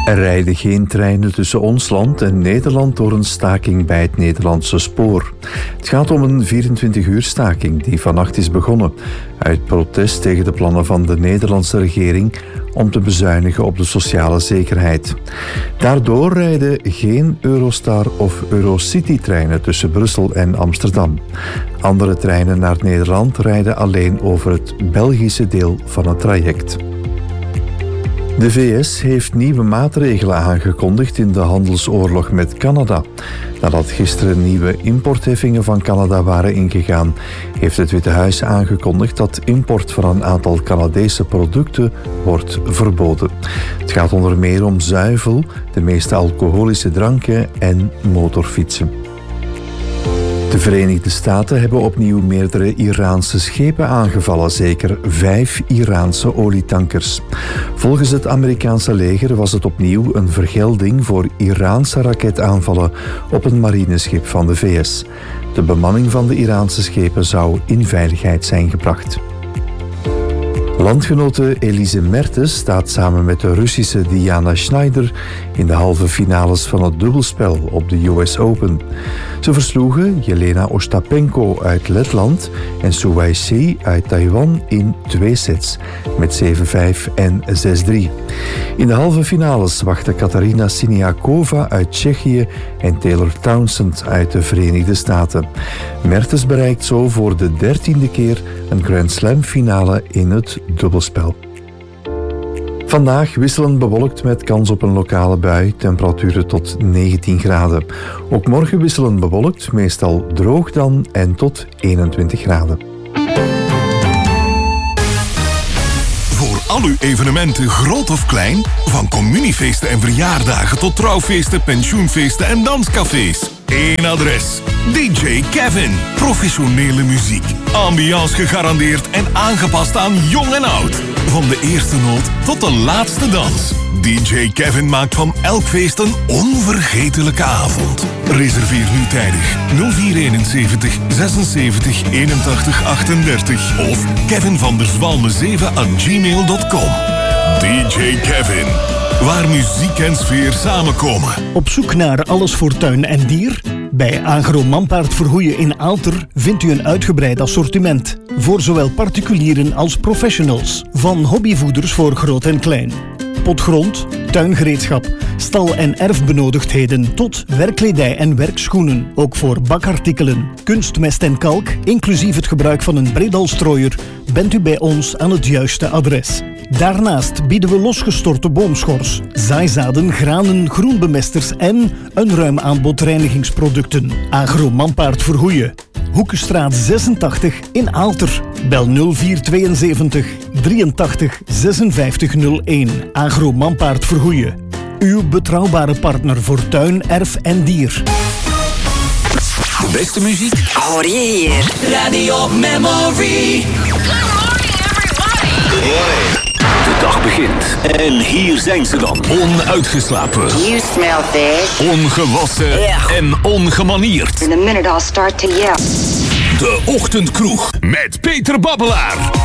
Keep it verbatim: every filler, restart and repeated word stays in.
Er rijden geen treinen tussen ons land en Nederland door een staking bij het Nederlandse spoor. Het gaat om een vierentwintig uur staking die vannacht is begonnen uit protest tegen de plannen van de Nederlandse regering om te bezuinigen op de sociale zekerheid. Daardoor rijden geen Eurostar of Eurocity-treinen tussen Brussel en Amsterdam. Andere treinen naar Nederland rijden alleen over het Belgische deel van het traject. De V S heeft nieuwe maatregelen aangekondigd in de handelsoorlog met Canada. Nadat gisteren nieuwe importheffingen van Canada waren ingegaan, heeft het Witte Huis aangekondigd dat import van een aantal Canadese producten wordt verboden. Het gaat onder meer om zuivel, de meeste alcoholische dranken en motorfietsen. De Verenigde Staten hebben opnieuw meerdere Iraanse schepen aangevallen, zeker vijf Iraanse olietankers. Volgens het Amerikaanse leger was het opnieuw een vergelding voor Iraanse raketaanvallen op een marineschip van de V S. De bemanning van de Iraanse schepen zou in veiligheid zijn gebracht. Landgenote Elise Mertens staat samen met de Russische Diana Schneider in de halve finales van het dubbelspel op de U S Open. Ze versloegen Jelena Ostapenko uit Letland en Su Weixi uit Taiwan in twee sets met zeven vijf en zes drie. In de halve finales wachten Katarina Siniakova uit Tsjechië en Taylor Townsend uit de Verenigde Staten. Mertens bereikt zo voor de dertiende keer een Grand Slam finale in het dubbelspel. Vandaag wisselend bewolkt met kans op een lokale bui, temperaturen tot negentien graden. Ook morgen wisselend bewolkt, meestal droog dan en tot eenentwintig graden. Voor al uw evenementen, groot of klein, van communiefeesten en verjaardagen tot trouwfeesten, pensioenfeesten en danscafés. Eén adres. D J Kevin. Professionele muziek. Ambiance gegarandeerd en aangepast aan jong en oud. Van de eerste noot tot de laatste dans. D J Kevin maakt van elk feest een onvergetelijke avond. Reserveer nu tijdig nul vier eenenzeventig zesenzeventig eenentachtig achtendertig of kevinvanderzwalme zeven aan gmail dot com. D J Kevin. Waar muziek en sfeer samenkomen. Op zoek naar alles voor tuin en dier? Bij Agro Manpaard Vergoeien in Aalter vindt u een uitgebreid assortiment. Voor zowel particulieren als professionals. Van hobbyvoeders voor groot en klein. Potgrond, tuingereedschap, stal- en erfbenodigdheden tot werkkledij en werkschoenen. Ook voor bakartikelen, kunstmest en kalk, inclusief het gebruik van een Bredal-strooier, bent u bij ons aan het juiste adres. Daarnaast bieden we losgestorte boomschors, zaaizaden, granen, groenbemesters en een ruim aanbod reinigingsproducten. Agro Manpaard Vergoeien. Hoekenstraat zesentachtig in Aalter. Bel nul vier tweeënzeventig drieëntachtig zesenvijftig nul één. Agro Manpaard Vergoeien. Uw betrouwbare partner voor tuin, erf en dier. De beste muziek hoor je hier. Radio Memory. De dag begint. En hier zijn ze dan. Onuitgeslapen. You smell fish. Ongewassen. Yeah. En ongemanierd. In a minute I'll start to yell. De Ochtendkroeg met Peter Babbelaar.